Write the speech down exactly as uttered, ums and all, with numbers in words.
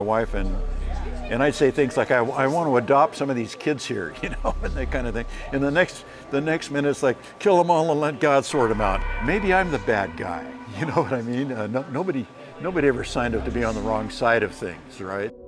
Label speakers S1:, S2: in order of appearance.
S1: My wife, and and I'd say things like, I, I want to adopt some of these kids here, you know, and that kind of thing. And the next the next minute it's like, kill them all and let God sort them out. Maybe I'm the bad guy, you know what I mean? Uh, no, nobody nobody ever signed up to be on the wrong side of things, right?